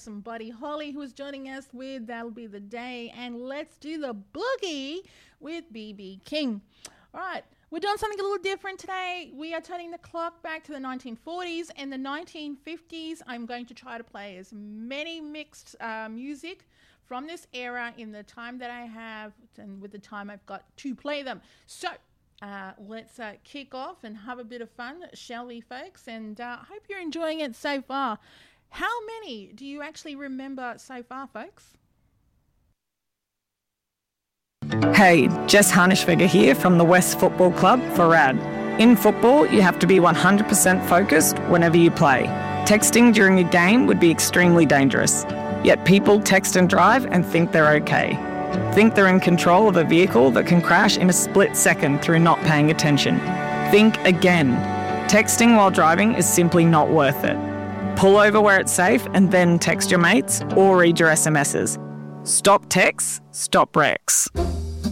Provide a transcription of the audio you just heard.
awesome Buddy Holly, who is joining us with That'll Be the Day, and Let's Do the Boogie with BB King. All right, we're doing something a little different today. We are turning the clock back to the 1940s and the 1950s. I'm going to try to play as many mixed music from this era in the time that I have and with the time I've got to play them. So let's kick off and have a bit of fun, shall we, folks? And I hope you're enjoying it so far. How many do you actually remember so far, folks? Hey, Jess Harnishfigger here from the West Football Club for RAD. In football, you have to be 100% focused whenever you play. Texting during a game would be extremely dangerous. Yet people text and drive and think they're okay. Think they're in control of a vehicle that can crash in a split second through not paying attention. Think again. Texting while driving is simply not worth it. Pull over where it's safe and then text your mates or read your SMSs. Stop texts, stop wrecks.